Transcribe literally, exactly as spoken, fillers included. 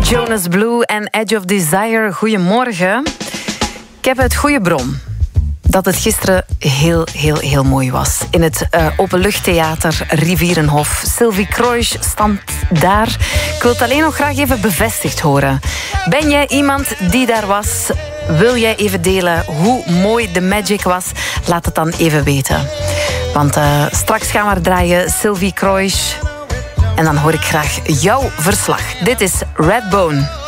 Jonas Blue en Edge of Desire. Goedemorgen. Ik heb uit goede bron dat het gisteren heel, heel, heel mooi was. In het uh, openluchttheater Rivierenhof. Sylvie Kroijs stond daar. Ik wil het alleen nog graag even bevestigd horen. Ben jij iemand die daar was? Wil jij even delen hoe mooi de magic was? Laat het dan even weten. Want uh, straks gaan we draaien Sylvie Kroijs. En dan hoor ik graag jouw verslag. Dit is Redbone.